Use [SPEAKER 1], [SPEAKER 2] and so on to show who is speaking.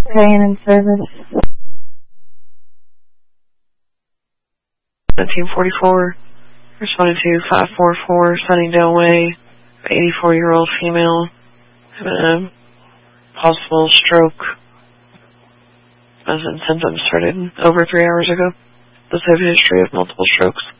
[SPEAKER 1] Paying in service.
[SPEAKER 2] 1944, responding to 544 Sunnydale Way, 84-year-old female having a possible stroke. As in symptoms started over 3 hours ago. Does have a history of multiple strokes.